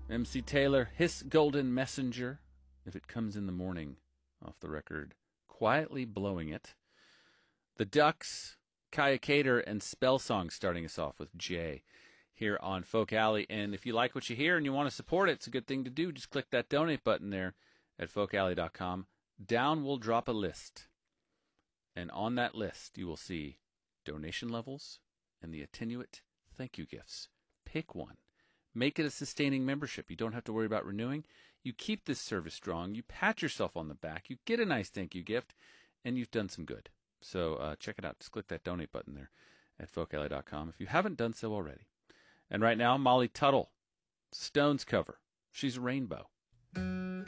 MC Taylor, His Golden Messenger. If it comes in the morning, off the record, Quietly Blowing It. The Ducks, Kaya Cater, and Spell Song starting us off with Jay here on Folk Alley. And if you like what you hear and you want to support it, it's a good thing to do. Just click that donate button there at folkalley.com. Down will drop a list. And on that list, you will see donation levels and the Attenuate thank you gifts. Pick one. Make it a sustaining membership. You don't have to worry about renewing. You keep this service strong. You pat yourself on the back. You get a nice thank you gift, and you've done some good. So check it out. Just click that donate button there at folkalley.com if you haven't done so already. And right now, Molly Tuttle, Stones cover. She's a Rainbow.